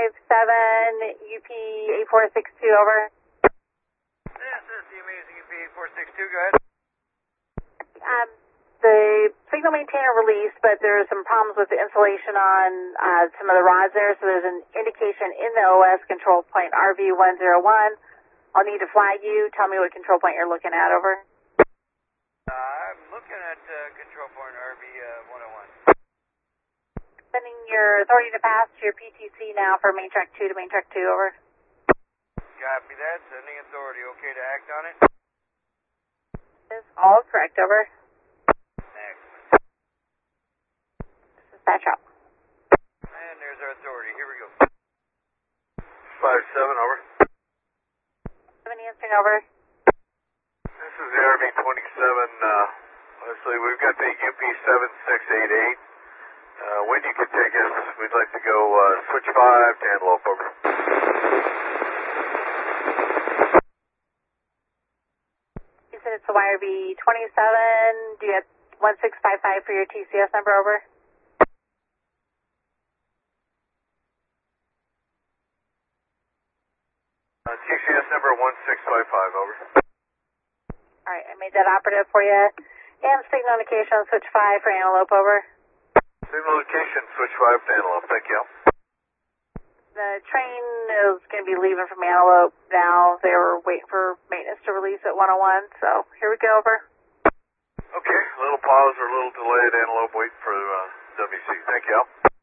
UP 8462, over. Yes, this is the amazing UP 8462, go ahead. The signal maintainer released, but there's some problems with the insulation on some of the rods there, so there's an indication in the OS control point RV101. I'll need to flag you. Tell me what control point you're looking at, over. I'm looking at control point RV101. Sending your authority to pass to your PTC now for main track 2 to main track 2, over. Copy that, sending authority, okay to act on it? Is all correct, over. Dispatch out. And there's our authority. Here we go. 57, over. 7 answering, over. This is the RV27. Honestly, we've got the UP7688. When you can take us, we'd like to go switch 5 to Antelope, over. You said it's the YRV27. Do you have 1655 for your TCS number, over? TCS number 1655, over. Alright, I made that operative for you. And signal indication on switch 5 for Antelope, over. Signal location, switch 5 to Antelope, thank you. The train is going to be leaving from Antelope now. They were waiting for maintenance to release at 101, so here we go, over. Okay, a little pause or a little delay at Antelope, waiting for WC, thank you.